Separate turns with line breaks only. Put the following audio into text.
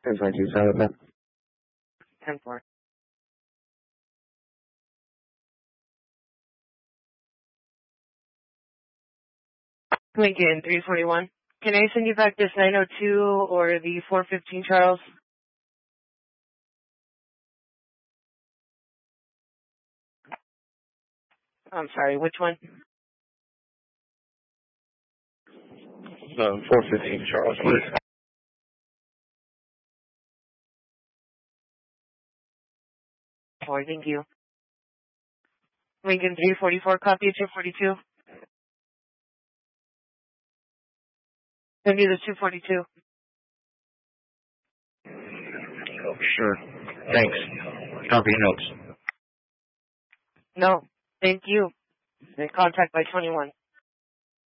1022, sorry about that.
10-4. Lincoln 341. Can I send you back this 902 or the 415, Charles? I'm sorry, which one?
415, Charles, please.
Oh, thank you. Lincoln 344, copy of 242. Send you the 242.
Oh, sure. Thanks. Copy your notes.
No, thank you. Contact by 21.